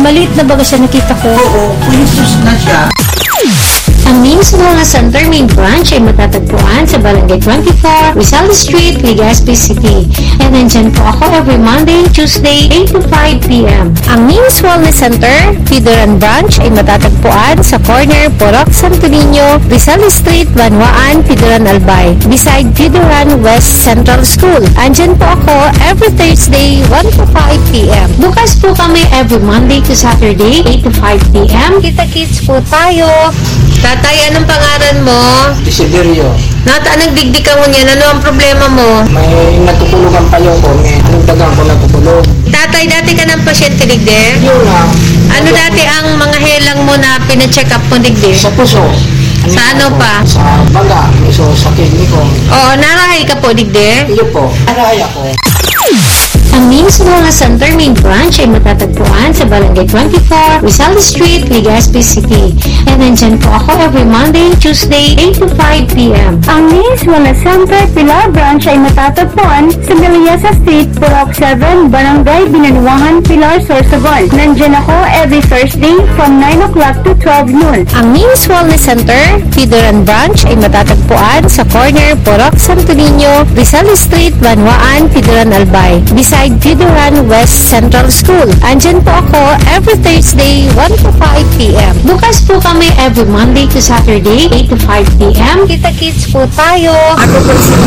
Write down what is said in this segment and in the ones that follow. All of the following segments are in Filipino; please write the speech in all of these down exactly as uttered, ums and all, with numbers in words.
maliit na baga siya nakita ko. Oo, pulisus na siya. Ang Mims Wellness Center main branch ay matatagpuan sa Barangay twenty-four, Rizal Street, Legazpi City. And nandyan po ako every Monday, Tuesday, eight to five p.m. Ang Mims Wellness Center, Pidoran Branch ay matatagpuan sa corner, Porok, Santo Niño, Rizal Street, Banwaan, Pidoran Albay, beside Pidoran West Central School. Andyan po ako every Thursday, one to five p.m. Bukas po kami every Monday to Saturday, eight to five p.m. Kita-kits po tayo. Tatay, anong pangalan mo? Desiderio. Nata, nagdigdig ka mo niyan. Ano ang problema mo? May natutulugan pa yung ko. May anong dagang ko natutulog. Tatay, dati ka ng pasyente, digdig? Yun nga. Ano dati ang mga helang mo na pina-check up mo, digdig? Sa puso. Sa ano pa? Sa baga. So, sa kidney ko. Oo, narahay ka po, digdig? Iyo po. Narahay ako. Ang Mims Wellness Center main branch ay matatagpuan sa Barangay twenty-four, Rizal Street, Legazpi City. And nandyan po ako every Monday, Tuesday, eight to five p.m. Ang Mims Wellness Center Pilar branch ay matatagpuan sa Galiasa Street, Purok seven, Barangay Binanuangan, Pilar, Sorsogon. Nandyan ako every Thursday from nine o'clock to twelve noon. Ang Mims Wellness Center, Pidoran Branch ay matatagpuan sa corner, Porok, Santo Niño, Rizal Street, Banwaan, Pidoran Albay, beside Pidoran West Central School. Andyan po ako every Thursday, one to five p.m. Bukas po kami every Monday to Saturday, eight to five p.m. Kita-kits po tayo. Ako po si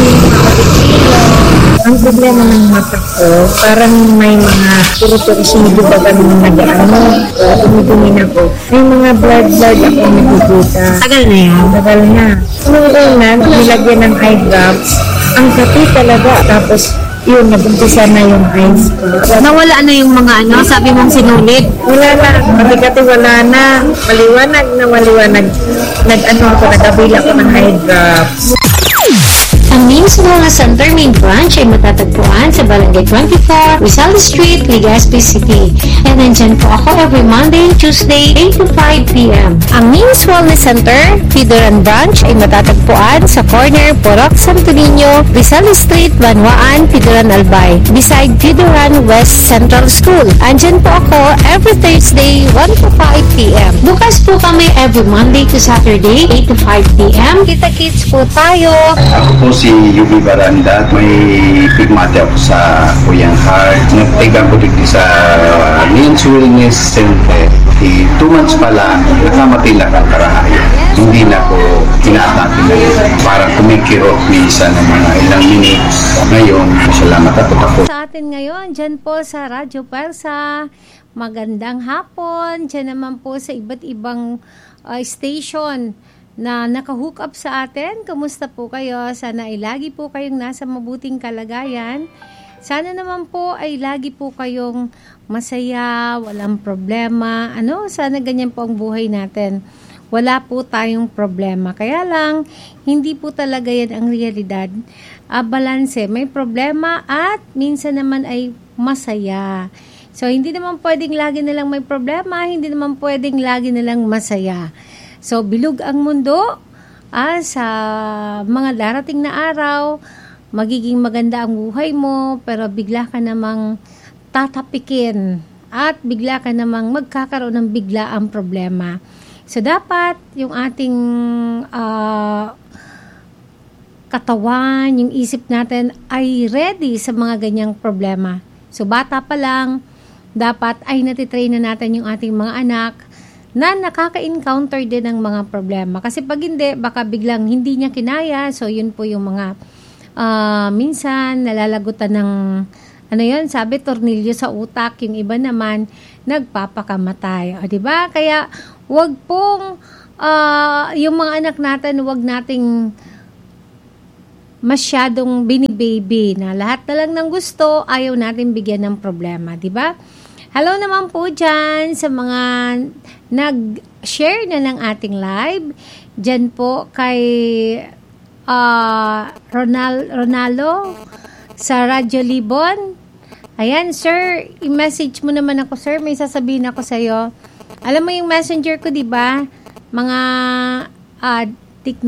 ang problema ng mata ko, parang may mga puro-puro ba kami nag-ano, tumidungin ako. May mga blood-blood ako nakikita. Tagal na yan. Tagal na. Nung una, nilagyan ng eye drops, ang kapi talaga. Tapos, yun, nabuntisa na yung eyes ko. Nawala na yung mga ano, sabi mong sinulit. Wala na, matikati wala na. Maliwanag na maliwanag. Nag-ano ako, nagabila ko ng eye drops. Ang Mims Wellness Center main branch ay matatagpuan sa Barangay twenty-four, Rizal Street, Legazpi City. And nandyan po ako every Monday, Tuesday, eight to five p.m. Ang Mims Wellness Center, Pidoran Branch ay matatagpuan sa corner, Porok, Santo Niño, Rizal Street, Banwaan, Pidoran Albay, beside Pidoran West Central School. Andyan po ako every Thursday, one to five p.m. Bukas po kami every Monday to Saturday, eight to five p.m. Kita-kits po tayo. Ako po si Yubi Baranda. May pigmate ako sa Kuyang Heart. Nagtigang ko dito sa Mims Wellness Center. E, two months pala, nakamatila ang karahayan. Hindi na ako tinatake na yun. Parang kumikirot minsan ng mga ilang minutes. Ngayon, salamat at ako. Sa atin ngayon, dyan po sa Radyo Persa, magandang hapon. Dyan naman po sa iba't ibang uh, station na nakahook up sa atin. Kamusta po kayo? Sana ay lagi po kayong nasa mabuting kalagayan. Sana naman po ay lagi po kayong masaya, walang problema. Ano? Sana ganyan po ang buhay natin. Wala po tayong problema. Kaya lang, hindi po talaga yan ang realidad. Ah, balanse. May problema at minsan naman ay masaya. So, hindi naman pwedeng lagi nilang may problema, hindi naman pwedeng lagi nilang masaya. So, bilog ang mundo ah, sa mga darating na araw, magiging maganda ang buhay mo, pero bigla ka namang tatapikin at bigla ka namang magkakaroon ng bigla ang problema. So, dapat yung ating uh, katawan, yung isip natin ay ready sa mga ganyang problema. So, bata pa lang, dapat ay natitrain na natin yung ating mga anak na nakaka-encounter din ng mga problema. Kasi pag hindi, baka biglang hindi niya kinaya. So, yun po yung mga uh, minsan nalalagutan ng ano yun, sabi, tornilyo sa utak. Yung iba naman, nagpapakamatay. O, diba? Kaya, wag pong uh, yung mga anak natin, wag nating masyadong binibaby na lahat na lang ng gusto, ayaw natin bigyan ng problema. Diba? Hello naman po dyan sa mga nag-share na ng ating live. Dyan po kay uh, Ronal, Ronaldo sa Radyo Libon. Ayan, sir, i-message mo naman ako, sir. May sasabihin ako sa'yo. Alam mo yung messenger ko, di ba? Mga uh,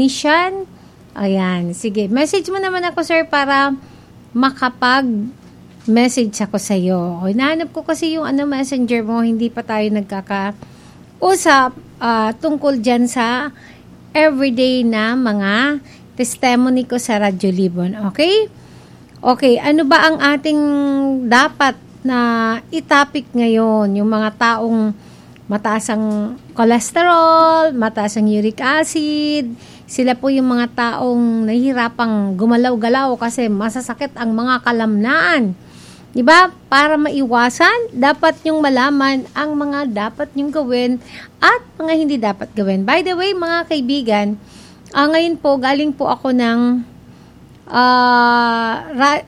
technician. Ayan, sige. Message mo naman ako, sir, para makapag message ako sa iyo. Hinahanap ko kasi yung ano messenger mo, hindi pa tayo nagkaka-usap uh, tungkol dyan sa everyday na mga testimony ko sa Radyo Libon. Okay? Okay, ano ba ang ating dapat na itapik ngayon? Yung mga taong mataas ang cholesterol, mataas ang uric acid, sila po yung mga taong nahihirapang gumalaw-galaw kasi masasakit ang mga kalamnaan. Diba? Para maiwasan, dapat nyong malaman ang mga dapat nyong gawin at mga hindi dapat gawin. By the way, mga kaibigan, uh, ngayon po, galing po ako ng uh, ra-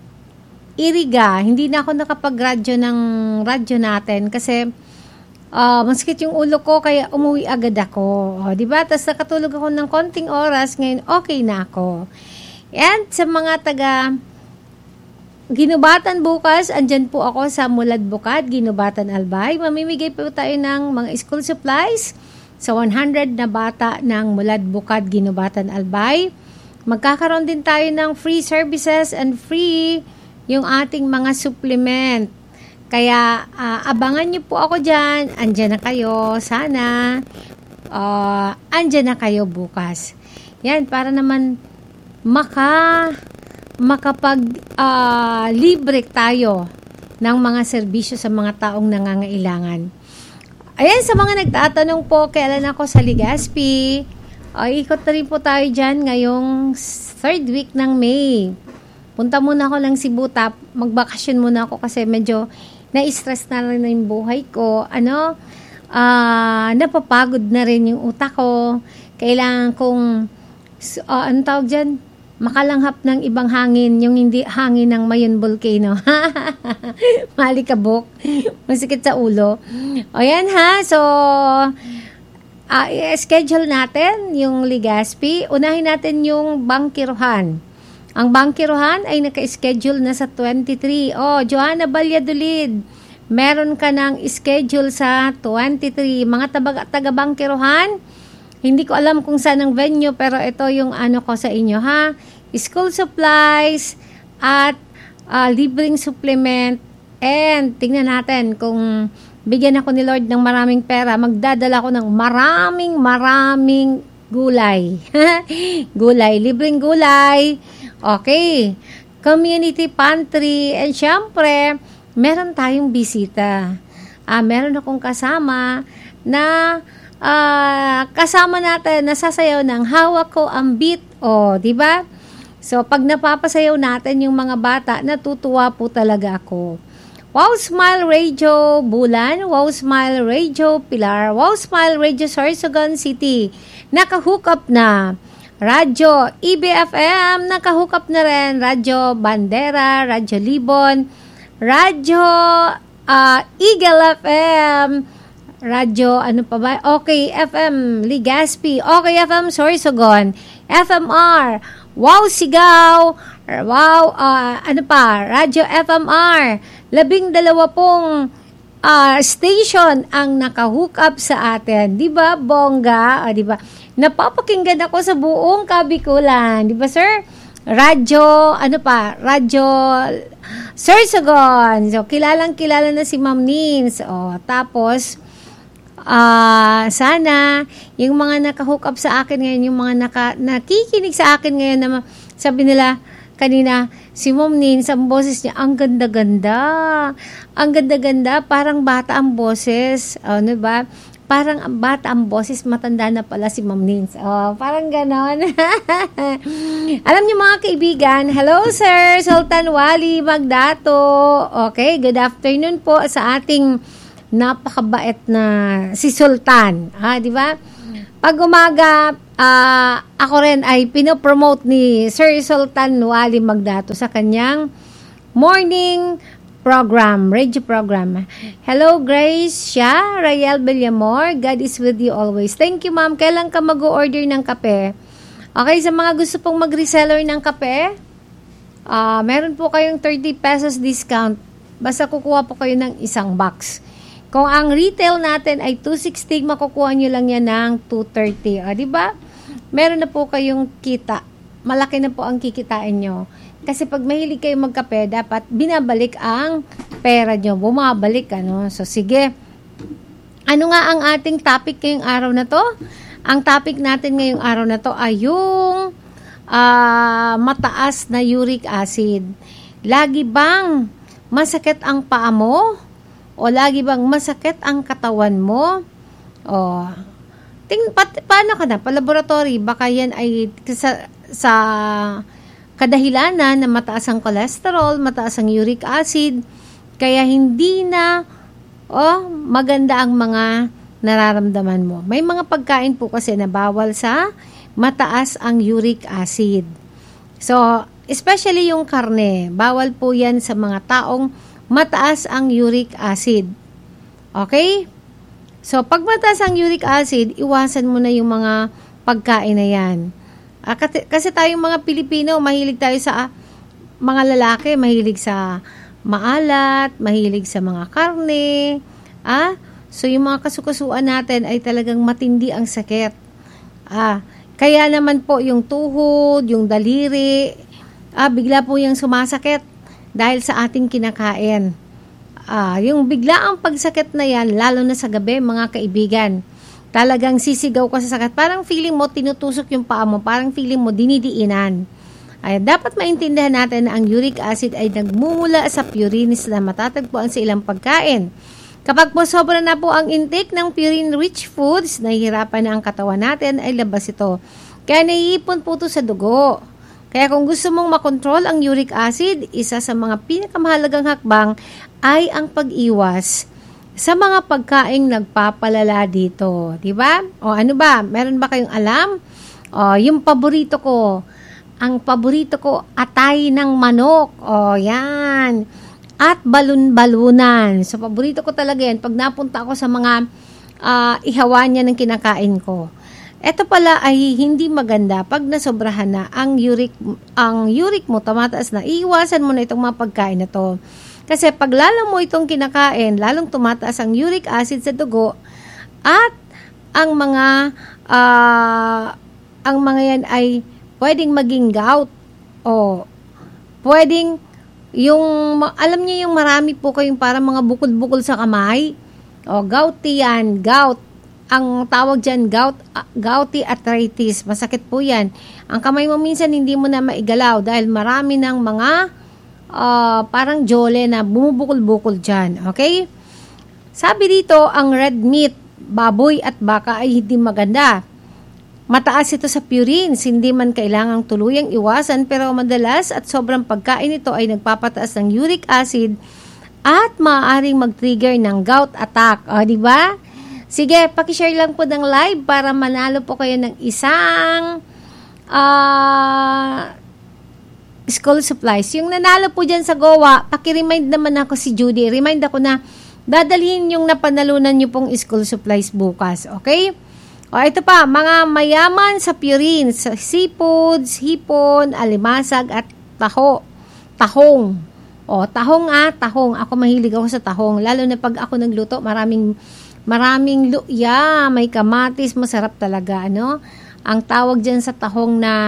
Iriga. Hindi na ako nakapag-radyo ng radyo natin kasi uh, masakit yung ulo ko kaya umuwi agad ako. O, diba? Tapos nakatulog ako ng konting oras, ngayon okay na ako. And sa mga taga Ginubatan bukas, andyan po ako sa Mulad Bukad, Ginubatan Albay. Mamimigay po tayo ng mga school supplies sa one hundred na bata ng Mulad Bukad, Ginubatan Albay. Magkakaroon din tayo ng free services and free yung ating mga supplement. Kaya uh, abangan niyo po ako dyan. Andyan na kayo. Sana uh, andyan na kayo bukas. Yan, para naman maka... makapag uh, libre tayo ng mga serbisyo sa mga taong nangangailangan. Ayan, sa mga nagtatanong po, kailan ako sa Legazpi, uh, ikot na rin po tayo dyan ngayong third week ng May. Punta muna ako ng Cebu, tap, magbakasyon muna ako kasi medyo na-stress na rin yung buhay ko. Ano, uh, napapagod na rin yung utak ko. Kailangan kong, uh, ano tawag dyan? Makalanghap ng ibang hangin, yung hindi hangin ng Mayon Volcano. Malikabok. Masikit sa ulo. O yan ha, so uh, i-schedule natin yung Legazpi. Unahin natin yung Bangkiruhan. Ang Bangkiruhan ay naka-schedule na sa twenty-three. Oh, Joanna Valladolid, meron ka ng schedule sa twenty-three. Mga taga-Bangkiruhan, hindi ko alam kung saan ang venue, pero ito yung ano ko sa inyo, ha? School supplies at uh, libreng supplement. And tingnan natin kung bigyan ako ni Lord ng maraming pera, magdadala ko ng maraming maraming gulay. Gulay, libreng gulay. Okay. Community pantry. And syempre, meron tayong bisita. Ah, meron akong kasama na Uh, kasama natin nasasayaw ng Hawak Ko ang Beat, o, di ba? So pag napapasayaw natin yung mga bata, natutuwa po talaga ako. Wow Smile Radio Bulan, Wow Smile Radio Pilar, Wow Smile Radio Sorsogon City, nakahook up na. Radyo E B F M, nakahook up na rin. Radyo Bandera, Radyo Libon, Radyo uh, Eagle F M, Radyo, ano pa ba? Okay F M, Legazpi. Okay F M, Sorsogon. F M R, Wow Sigaw. Wow, uh, ano pa? Radyo F M R. Labing dalawa pong uh, station ang nakahook up sa atin. Diba, bongga? O, diba? Napapakinggan ako sa buong Kabikulan. Diba, sir? Radyo, ano pa? Radyo Sorsogon. So, kilalang kilala na si Ma'am Nins. O, tapos, Uh, sana yung mga naka-hook up sa akin ngayon, yung mga naka, nakikinig sa akin ngayon na sabi nila kanina, si Mom Nin, sa boses niya, ang ganda-ganda. Ang ganda-ganda, parang bata ang boses. Ano ba? Parang bata ang boses, matanda na pala si Mom Nin. Oh, parang ganon. Alam niyo mga kaibigan, hello sir, Sultan Wali Magdato. Okay, good afternoon po sa ating napakabait na si Sultan, ha, di ba? Pag umaga, uh, ako rin ay pinopromote ni Sir Sultan Wali Magdato sa kanyang morning program, radio program. Hello Grace, siya, Rayel Bellamor, God is with you always. Thank you ma'am. Kailan ka mag-order ng kape? Okay, sa mga gusto pong mag-reseller ng kape, uh, meron po kayong thirty pesos discount. Basta kukuha po kayo ng isang box. Kung ang retail natin ay two sixty, makukuha nyo lang yan ng two thirty. O, diba? Meron na po kayong kita. Malaki na po ang kikitain nyo. Kasi pag mahilig kayo magkape, dapat binabalik ang pera nyo. Bumabalik, ano. So, sige. Ano nga ang ating topic ngayong araw na to? Ang topic natin ngayong araw na to ay yung uh, mataas na uric acid. Lagi bang masakit ang paa mo? O lagi bang masakit ang katawan mo? O, ting, pa, paano ka na? Pa-laboratory, baka yan ay sa, sa kadahilanan na mataas ang cholesterol, mataas ang uric acid, kaya hindi na oh, maganda ang mga nararamdaman mo. May mga pagkain po kasi na bawal sa mataas ang uric acid. So, especially yung karne, bawal po yan sa mga taong mataas ang uric acid. Okay? So, pag mataas ang uric acid, iwasan mo na yung mga pagkain na yan. Ah, kasi, kasi tayong mga Pilipino, mahilig tayo sa ah, mga lalaki, mahilig sa maalat, mahilig sa mga karne. Ah, so yung mga kasukasuan natin ay talagang matindi ang sakit. Ah, kaya naman po yung tuhod, yung daliri, ah, bigla po yung sumasakit dahil sa ating kinakain. Ah, yung bigla ang pagsakit na yan, lalo na sa gabi, mga kaibigan, talagang sisigaw ka sa sakit. Parang feeling mo, tinutusok yung paa mo. Parang feeling mo, dinidiinan. Ay, dapat maintindihan natin na ang uric acid ay nagmumula sa purines na matatagpuan sa ilang pagkain. Kapag po sobra na po ang intake ng purine-rich foods, nahihirapan na ang katawan natin, ay labas ito. Kaya naiipon po ito sa dugo. Kaya kung gusto mong makontrol ang uric acid, isa sa mga pinakamahalagang hakbang ay ang pag-iwas sa mga pagkaing nagpapalala dito, di ba? O ano ba? Meron ba kayong alam? O yung paborito ko, ang paborito ko, atay ng manok. O yan. At balon-balunan. So paborito ko talaga yan pag napunta ako sa mga uh, ihawan niya ng kinakain ko. Ito pala ay hindi maganda pag nasobrahan na ang uric, ang uric mo, tumataas na. Iiwasan mo na itong mga pagkain na to. Kasi pag lalo mo itong kinakain, lalong tumataas ang uric acid sa dugo at ang mga uh, ang mga yan ay pwedeng maging gout o pwedeng yung, alam niyo yung marami po kayong parang mga bukol-bukol sa kamay o gouty yan, gout. Ang tawag dyan, gout, uh, gouty arthritis. Masakit po yan. Ang kamay mo minsan hindi mo na maigalaw dahil marami ng mga Uh, parang jole na bumubukol-bukol dyan. Okay? Sabi dito, ang red meat, baboy at baka ay hindi maganda. Mataas ito sa purines, hindi man kailangang tuluyang iwasan, pero madalas at sobrang pagkain ito ay nagpapataas ng uric acid at maaaring mag-trigger ng gout attack. O, di ba? Sige, pakishare lang po ng live para manalo po kayo ng isang ah... Uh, school supplies. Yung nanalo po dyan sa Goa, paki-remind naman ako si Judy. Remind ako na dadalhin yung napanalunan nyo pong school supplies bukas. Okay? O, ito pa, mga mayaman sa purines, seafoods, hipon, alimasag, at taho. Tahong. O, tahong ah, tahong. Ako mahilig ako sa tahong. Lalo na pag ako nagluto, maraming, maraming luya, may kamatis, masarap talaga, ano? Ang tawag dyan sa tahong na,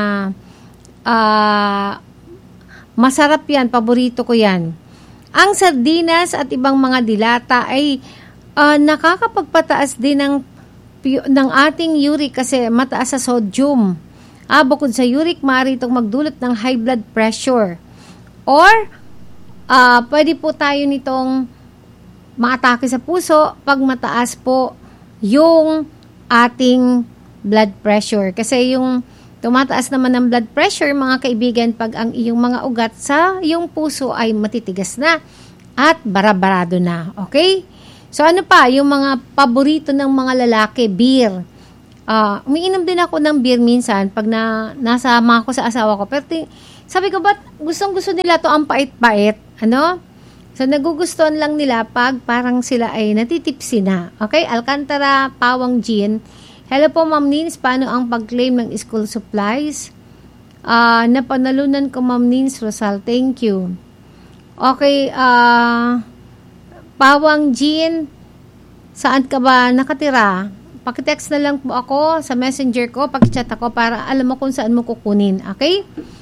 ah, uh, masarap yan, paborito ko yan. Ang sardinas at ibang mga dilata ay uh, nakakapagpataas din ng, ng ating uric kasi mataas sa sodium. Ah, bukod sa uric, maaari itong magdulot ng high blood pressure. Or, uh, pwede po tayo nitong maatake sa puso pag mataas po yung ating blood pressure. Kasi yung tumataas naman ng blood pressure, mga kaibigan, pag ang iyong mga ugat sa iyong puso ay matitigas na at barabarado na. Okay? So, ano pa? Yung mga paborito ng mga lalaki, beer. Uh, umiinom din ako ng beer minsan pag na, nasama ako sa asawa ko. Pero t- sabi ko, ba't gustong-gusto nila to ang pait-pait? Ano? So, nagugustuhan lang nila pag parang sila ay natitipsy na. Okay? Alcantara, Pawang Gin. Hello po, Ma'am Nins. Paano ang pag-claim ng school supplies? Uh, napanalunan ko, Ma'am Nins Rosal. Thank you. Okay, uh, Pawang Jean, saan ka ba nakatira? Pakitext na lang po ako sa messenger ko, pakichat ako para alam mo kung saan mo kukunin. Okay?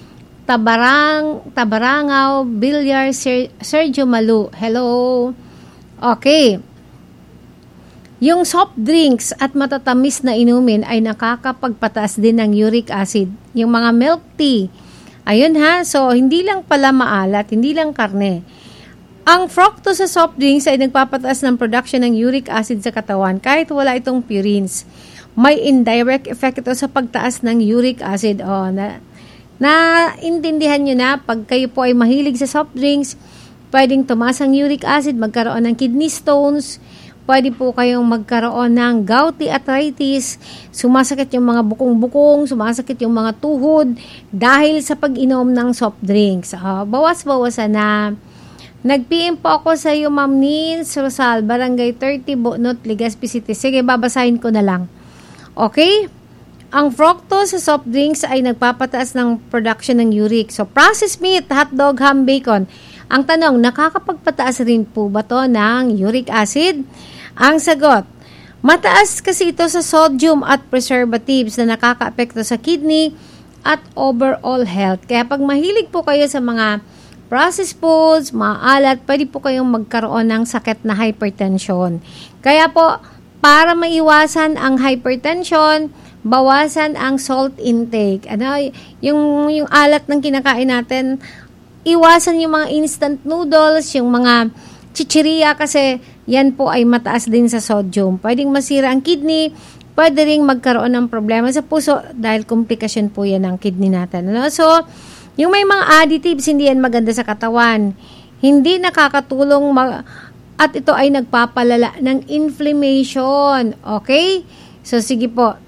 Tabarang, Tabarangao, Bilyar, Ser, Sergio Malu. Hello. Okay. Yung soft drinks at matatamis na inumin ay nakakapagpataas din ng uric acid. Yung mga milk tea. Ayun ha. So, hindi lang pala maalat, hindi lang karne. Ang fructose sa soft drinks ay nagpapataas ng production ng uric acid sa katawan kahit wala itong purines. May indirect effect ito sa pagtaas ng uric acid. O, na, naintindihan nyo na, pag kayo po ay mahilig sa soft drinks, pwedeng tumaas ang uric acid, magkaroon ng kidney stones, pwede po kayong magkaroon ng gouty arthritis, sumasakit yung mga bukong-bukong, sumasakit yung mga tuhod, dahil sa pag-inom ng soft drinks. Uh, bawas-bawasan na. Nag-P M po ako sa iyo, Ma'am Nils Rosal, Barangay thirty, Bonot, Legazpi City. Sige, babasahin ko na lang. Okay? Ang fructose sa soft drinks ay nagpapataas ng production ng uric. So, processed meat, hotdog, ham, bacon. Ang tanong, nakakapagpataas rin po ba to ng uric acid? Ang sagot, mataas kasi ito sa sodium at preservatives na nakaka-apekto sa kidney at overall health. Kaya pag mahilig po kayo sa mga processed foods, maalat, pwede po kayong magkaroon ng sakit na hypertension. Kaya po, para maiwasan ang hypertension, bawasan ang salt intake. Ano, yung, yung alat ng kinakain natin, iwasan yung mga instant noodles, yung mga chichirya kasi yan po ay mataas din sa sodium. Pwedeng masira ang kidney, pwede ring magkaroon ng problema sa puso dahil komplikasyon po yan ng kidney natin. Ano? So, yung may mga additives, hindi yan maganda sa katawan. Hindi nakakatulong mag- at ito ay nagpapalala ng inflammation. Okay? So, sige po.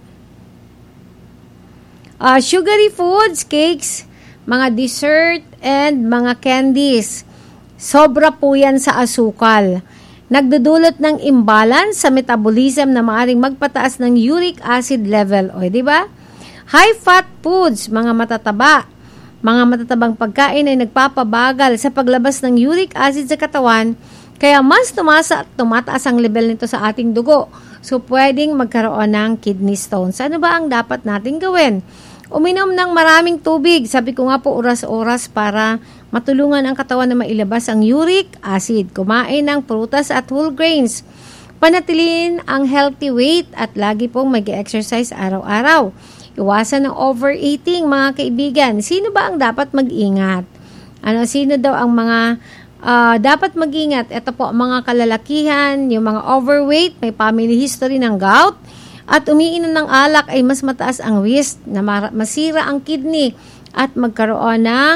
Uh, sugary foods, cakes, mga dessert, and mga candies. Sobra po yan sa asukal. Nagdudulot ng imbalance sa metabolism na maaaring magpataas ng uric acid level. O, di ba? High-fat foods, mga matataba. Mga matatabang pagkain ay nagpapabagal sa paglabas ng uric acid sa katawan, kaya mas tumasa at tumataas ang level nito sa ating dugo. So, pwedeng magkaroon ng kidney stones. Ano ba ang dapat natin gawin? Uminom ng maraming tubig. Sabi ko nga po, oras-oras para matulungan ang katawan na mailabas ang uric acid. Kumain ng prutas at whole grains. Panatilin ang healthy weight at lagi pong mag-exercise araw-araw. Iwasan ng overeating, mga kaibigan. Sino ba ang dapat mag-ingat? Ano, sino daw ang mga uh, dapat mag-ingat? Ito po, mga kalalakihan, yung mga overweight, may family history ng gout, at umiinom ng alak ay mas mataas ang risk na masira ang kidney at magkaroon ng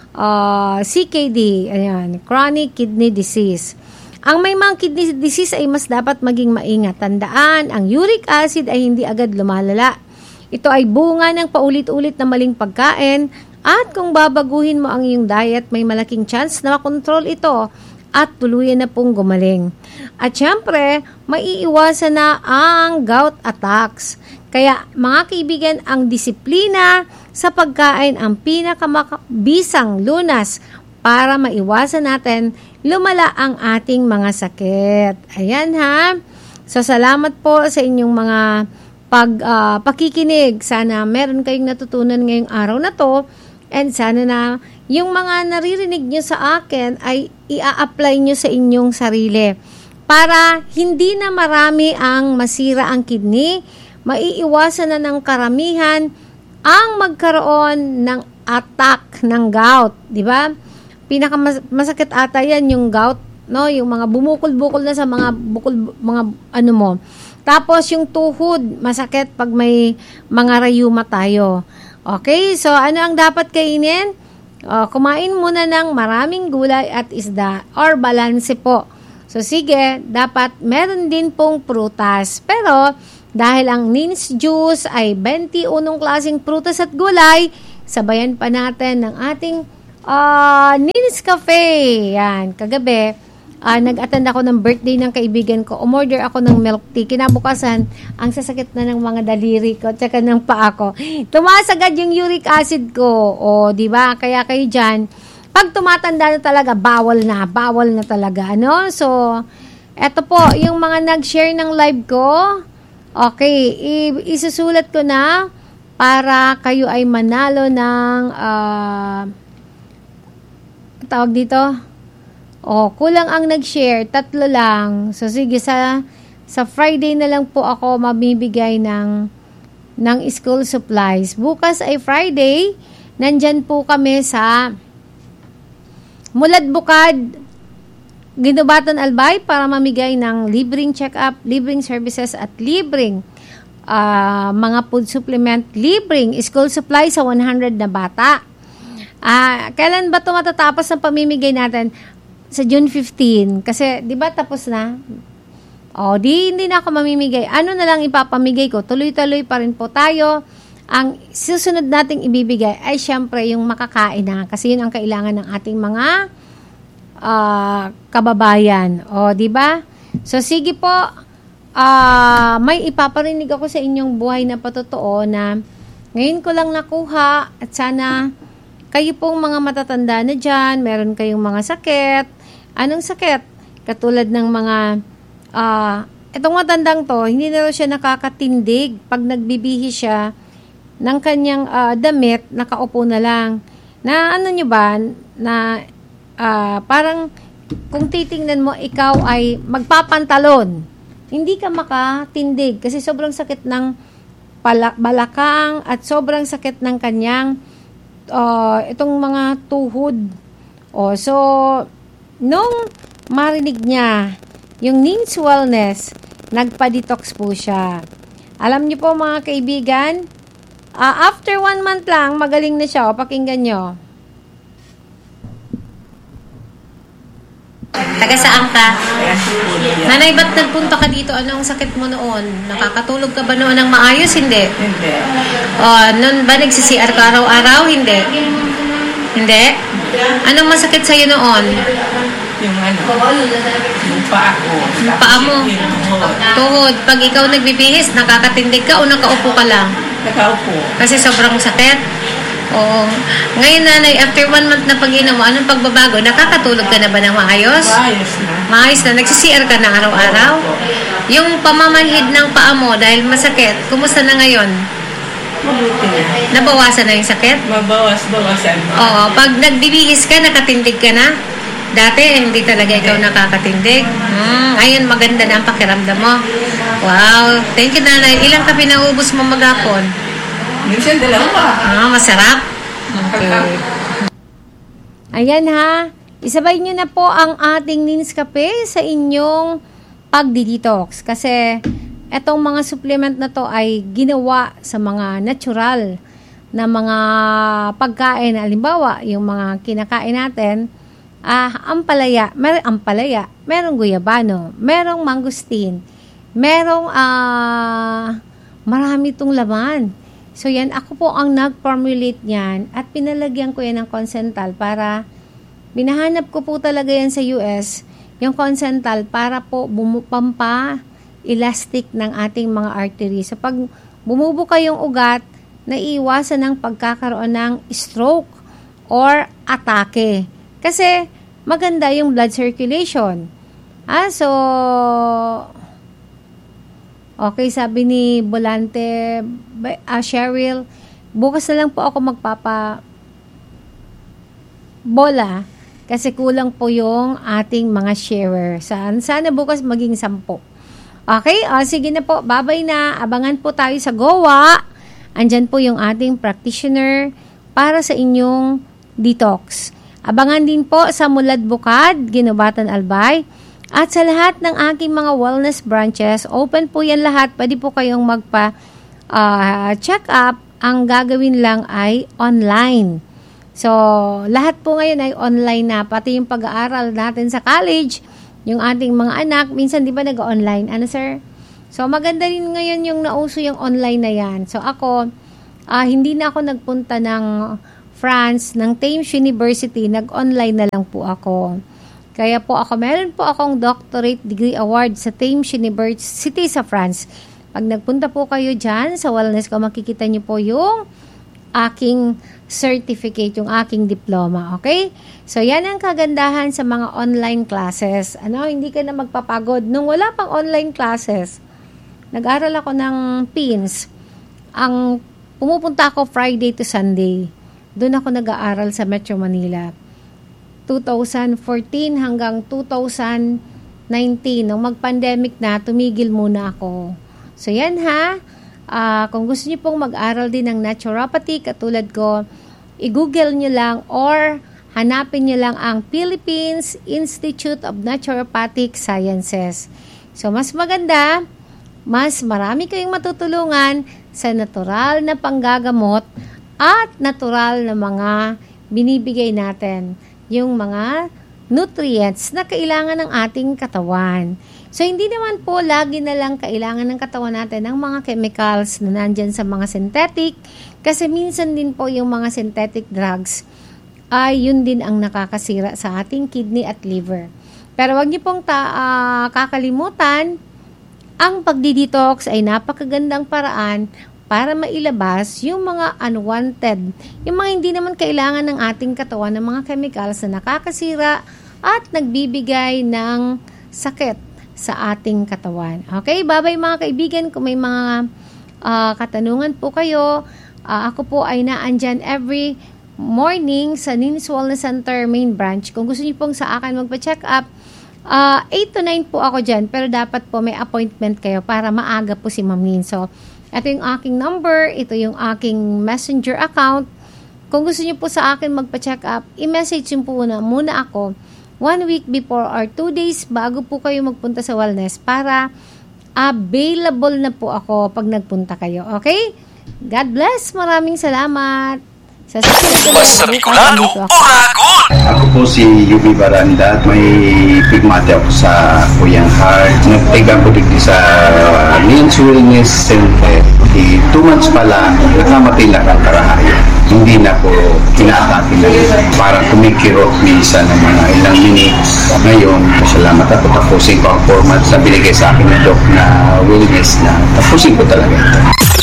uh, C K D, ayan, chronic kidney disease. Ang may mga kidney disease ay mas dapat maging maingat. Tandaan, ang uric acid ay hindi agad lumalala. Ito ay bunga ng paulit-ulit na maling pagkain at kung babaguhin mo ang iyong diet, may malaking chance na makontrol ito at tuluyan na pong gumaling. At syempre, maiiwasan na ang gout attacks. Kaya mga kaibigan, ang disiplina sa pagkain ang pinakamabisang lunas para maiwasan natin lumala ang ating mga sakit. Ayan ha. So salamat po sa inyong mga pag uh, pakikinig. Sana meron kayong natutunan ngayong araw na to, and sana na yung mga naririnig nyo sa akin ay i-apply nyo sa inyong sarili para hindi na marami ang masira ang kidney, maiiwasan na ng karamihan ang magkaroon ng attack ng gout, di ba? Pinakamasakit ata yan yung gout, no, yung mga bumukol-bukol na sa mga bukol, mga ano mo. Tapos yung tuhod, masakit pag may mga rayuma tayo. Okay, so ano ang dapat kainin? Uh, kumain muna ng maraming gulay at isda or balanse po. So sige, dapat meron din pong prutas. Pero dahil ang Nins Juice ay twenty-one klaseng prutas at gulay, sabayan pa natin ng ating uh, Nins Cafe. Yan, kagabi. Uh, nag-attend ako ng birthday ng kaibigan ko. Umorder ako ng milk tea. Kinabukasan, ang sasakit na ng mga daliri ko at saka ng paa ko. Tumaas agad yung uric acid ko. O, di ba? Kaya kayo dyan, pag tumatanda na talaga, bawal na. Bawal na talaga. Ano? So, eto po, yung mga nag-share ng live ko, okay, i- isusulat ko na para kayo ay manalo ng uh, tawag dito. O, kulang ang nag-share, tatlo lang. So, sige, sa, sa Friday na lang po ako mamibigay ng, ng school supplies. Bukas ay Friday, nandyan po kami sa Mulad Bukad, Ginubatan Albay para mamigay ng libreng check-up, libreng services at libreng uh, mga food supplement, libreng school supplies sa one hundred na bata. Uh, kailan ba ito matatapos ang pamimigay natin? Sa June fifteenth. Kasi, di ba tapos na? O, di, hindi na ako mamimigay. Ano na lang ipapamigay ko? Tuloy-tuloy pa rin po tayo. Ang susunod nating ibibigay ay syempre yung makakain na. Kasi yun ang kailangan ng ating mga uh, kababayan. O, di ba? So, sige po. Uh, may ipaparinig ako sa inyong buhay na patotoo na ngayon ko lang nakuha at sana kayo pong mga matatanda na dyan, meron kayong mga sakit. Anong sakit? Katulad ng mga, uh, itong matandang to, hindi na siya nakakatindig. Pag nagbibihi siya ng kanyang uh, damit, nakaupo na lang. Na ano nyo ba, na uh, parang kung titingnan mo, ikaw ay magpapantalon. Hindi ka makatindig kasi sobrang sakit ng pala- balakang at sobrang sakit ng kanyang uh, itong mga tuhod. O, so, nung marinig niya yung Nins Wellness, nagpa-detox po siya. Alam niyo po mga kaibigan, uh, after one month lang, magaling na siya. O, pakinggan nyo. Taga saan ka? Nanay, ba't nagpunta ka dito? Anong sakit mo noon? Nakakatulog ka ba noon ng maayos? Hindi. Hindi. O, noon ba nagsi-C R ka araw-araw? Hindi. Hindi? Anong masakit sa'yo noon? Yung ano, yung paa ko. Yung paa mo? Tuhod. Pag ikaw nagbibihis, nakakatindig ka o nakaupo ka lang? Nakaupo. Kasi sobrang sakit? Oo. Ngayon, nanay, after one month na pag-inom mo, anong pagbabago? Nakakatulog ka na ba ng maayos? Maayos na. Maayos na. Nagsi-C R ka na araw-araw? Yung pamamanhid ng paa mo dahil masakit, kumusta na ngayon? Mabuti na. Nabawasan na yung sakit? Mabawas-bawasan. Oo. Pag nagbibihis ka, nakatindig ka na? Dati, hindi talaga ikaw nakakatindig. Hmm, ayun, maganda na ang pakiramdam mo. Wow. Thank you, nanay. Ilang kape na ubos mo maghapon? Minsan dalawa. Ah, masarap. Okay. Ayan ha. Isabay nyo na po ang ating Nins Cafe sa inyong pagdi-detox. Kasi etong mga supplement na to ay ginawa sa mga natural na mga pagkain. Halimbawa, yung mga kinakain natin, ah, ampalaya, merong ampalaya, merong guyabano, merong mangustin, merong ah, marami itong laman. So yan, ako po ang nag-formulate niyan at pinalagyan ko yan ng Concental para, binahanap ko po talaga yan sa U S, yung Concental para po bumupampa elastic ng ating mga artery. So pag bumubuka yung ugat, naiiwasan ng pagkakaroon ng stroke or atake. Kasi maganda yung blood circulation. Ah, so okay, sabi ni Bolante, uh, Cheryl, bukas na lang po ako magpapa bola kasi kulang po yung ating mga sharer. Sana, sana bukas maging sampo. Okay, uh, sige na po, babay na. Abangan po tayo sa Goa. Andyan po yung ating practitioner para sa inyong detox. Abangan din po sa Mulad Bukad, Ginubatan Albay. At sa lahat ng aking mga wellness branches, open po yan lahat. Pwede po kayong magpa-check uh, up. Ang gagawin lang ay online. So, lahat po ngayon ay online na. Pati yung pag-aaral natin sa college, yung ating mga anak, minsan di ba nag-online? Ano, sir? So, maganda rin ngayon yung nauso yung online na yan. So, ako, uh, hindi na ako nagpunta ng France, ng Thames University. Nag-online na lang po ako. Kaya po ako, meron po akong doctorate degree award sa Thames University sa France. Pag nagpunta po kayo dyan sa wellness ko, makikita niyo po yung aking certificate, yung aking diploma. Okay? So, yan ang kagandahan sa mga online classes. Ano, hindi ka na magpapagod. Nung wala pang online classes, nag-aral ako ng P I N S. Ang pumupunta ako Friday to Sunday. Doon ako nag-aaral sa Metro Manila. two thousand fourteen hanggang two thousand nineteen. Nung mag-pandemic na, tumigil muna ako. So, yan ha. Uh, kung gusto niyo pong mag-aral din ng naturopathy, katulad ko, i-google niyo lang or hanapin niyo lang ang Philippines Institute of Naturopathic Sciences. So, mas maganda, mas marami kayong matutulungan sa natural na panggagamot at natural na mga binibigay natin. Yung mga nutrients na kailangan ng ating katawan. So, hindi naman po lagi na lang kailangan ng katawan natin ng mga chemicals na nandyan sa mga synthetic, kasi minsan din po yung mga synthetic drugs ay yun din ang nakakasira sa ating kidney at liver. Pero wag niyo pong ta- uh, kakalimutan, ang pagdi-detox ay napakagandang paraan para mailabas yung mga unwanted, yung mga hindi naman kailangan ng ating katawan ng mga chemicals na nakakasira at nagbibigay ng sakit sa ating katawan. Okay, bye-bye mga kaibigan. Kung may mga uh, katanungan po kayo, uh, ako po ay naandyan every morning sa Nins Wellness Center main branch. Kung gusto niyo pong sa akin magpa-check up, uh, eight to nine po ako dyan, pero dapat po may appointment kayo para maaga po si Ma'am Nin. So, ito yung aking number, ito yung aking messenger account. Kung gusto niyo po sa akin magpa-check up, i-message niyo po na muna ako one week before or two days bago po kayo magpunta sa wellness para available na po ako pag nagpunta kayo. Okay? God bless. Maraming salamat. Sa Mastrikulado, Oragon! Ako po si Yubi Baranda at may pigmate ako sa Kuyang Heart. Nagtiga ko dito sa Nins Wellness Center. Di two months pala, nakamatay na ang karahayan. Hindi na po kinatake na parang tumikirot minsan ng mga ilang minutes. Ngayon, salamat ako. Tapusin ko ang format sa binigay sa akin ng doc na wellness na tapusin ko talaga ito.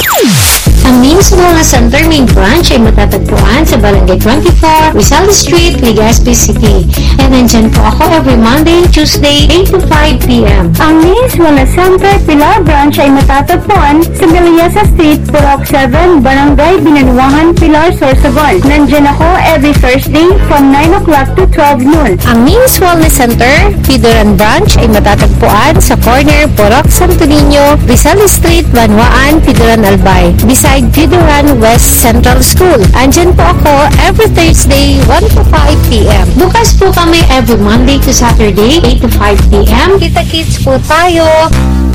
Ang Nins Wellness Center main branch ay matatagpuan sa Barangay twenty-four, Rizal Street, Legazpi City. And nandyan po ako every Monday, Tuesday, eight to five p.m. Ang Nins Wellness Center Pilar branch ay matatagpuan sa Miliasa Street, Purok seven, Barangay Binanuangan, Pilar, Sorsogon. Nandyan ako every Thursday from nine o'clock to twelve noon. Ang Nins Wellness Center Pidoran branch ay matatagpuan sa corner Purok Santo Niño, Rizal Street, Banwaan, Pidoran, Albay. Beside Pidoran West Central School. Andyan po ako every Thursday, one to five p.m. Bukas po kami every Monday to Saturday, eight to five p.m. Kita-kits po tayo.